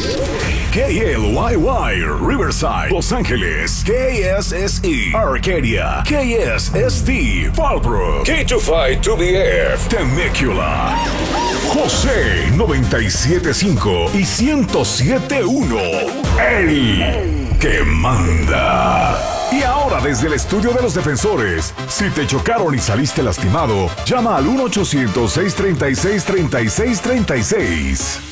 KLYY, Riverside, Los Ángeles. KSSE, Arcadia. KSST, Fallbrook. K25-2BF, Temecula. José 97.5 y 107.1. El que manda. Y ahora desde el estudio de los defensores, si te chocaron y saliste lastimado, llama al 1-800-636-3636.